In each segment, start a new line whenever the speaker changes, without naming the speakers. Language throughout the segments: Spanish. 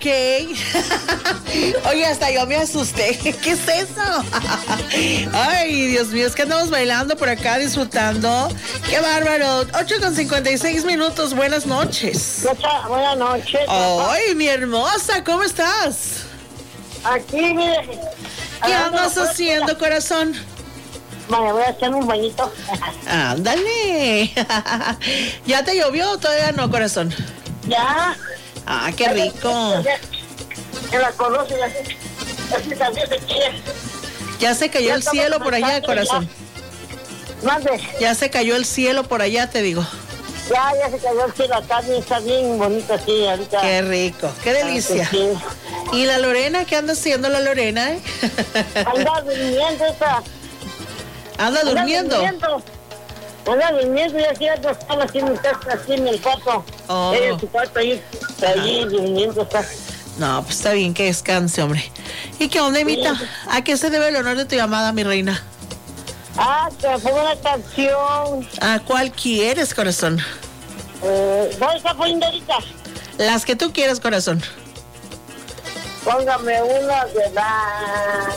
Oye, hasta yo me asusté. ¿Qué es eso? Ay, Dios mío, es que andamos bailando por acá, disfrutando. ¡Qué bárbaro! 8:56. Buenas noches.
Buenas noches.
Ay, mi hermosa, ¿cómo estás?
Aquí, mire.
¿Qué andas haciendo, corazón?
Vale, voy a hacer un bañito.
Ándale. ¿Ya te llovió o todavía no, corazón?
Ya.
Ah, qué rico.
Ya la conoce, así también se quiere.
Ya se cayó el cielo por allá, corazón.
Mande.
Ya se cayó el cielo por allá, te digo.
Ya se cayó el cielo acá, está bien bonito así ahorita.
Qué rico, qué delicia. Sí. ¿Y la Lorena? ¿Qué anda haciendo la Lorena?
Anda durmiendo esa.
¿Anda durmiendo?
Anda durmiendo y así están así en mi casa, así en el cuarto.
Oh.
En su cuarto ahí durmiendo está.
No, pues está bien que descanse, hombre. ¿Y qué onda, Emita? Sí. ¿A qué se debe el honor de tu llamada, mi reina?
Te pongo una canción.
¿A cuál quieres, corazón?
¿Cuál está poniendo ahorita?
Las que tú quieras, corazón.
Póngame una de la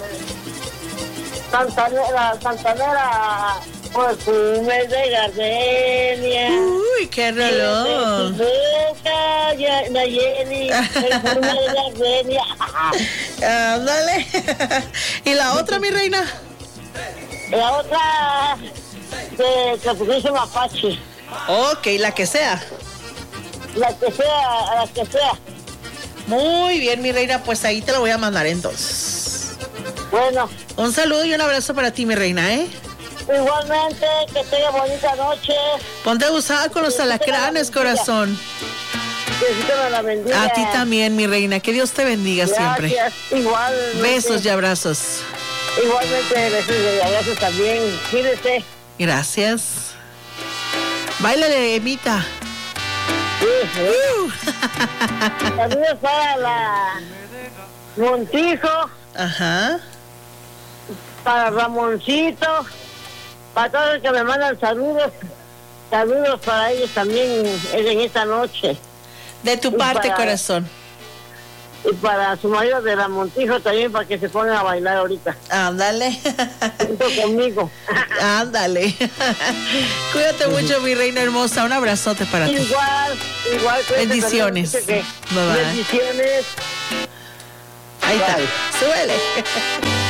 Santanera, perfume de gardenia.
Uy, qué reloj.
Nayeli, perfume de gardenia.
Ándale. ¿Y la otra, mi reina?
La otra que puso Mapache.
Ok, la que sea.
La que sea.
Muy bien, mi reina, pues ahí te lo voy a mandar entonces.
Bueno.
Un saludo y un abrazo para ti, mi reina, ¿eh?
Igualmente, que tenga bonita noche.
Ponte abusada con los alacranes, corazón.
Que Dios me la bendiga.
A ti también, mi reina. Que Dios te bendiga. Gracias, siempre.
Igual.
Besos y abrazos.
Igualmente, besos y abrazos también. Cuídese.
Gracias. Báilale, Emita.
Saludos para la Montijo.
Ajá.
Para Ramoncito. Para todos los que me mandan saludos. Saludos para ellos también en esta noche.
De tu parte, corazón.
Y para su marido de la Montijo también, para que se pongan a bailar ahorita.
Ándale.
Junto conmigo.
Ándale. Cuídate mucho, mi reina hermosa. Un abrazote para ti.
Igual.
Bendiciones.
Bye-bye. Bendiciones.
Ahí está. Súbele.